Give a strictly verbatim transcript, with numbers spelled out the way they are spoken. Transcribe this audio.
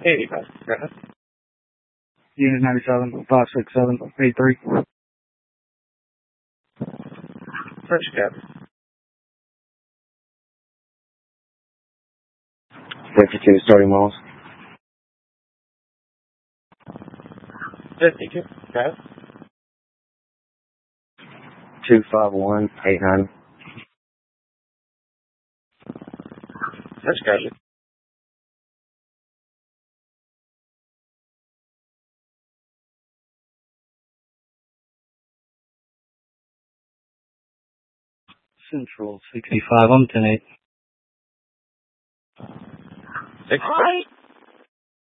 eighty-five. Go ahead. Unit ninety-seven, five six seven, eight three. First cab. fifty-two, starting miles. fifty-two. Go ahead. two five one, eight nine. First cab. Central sixty-five, I'm ten eight. Six.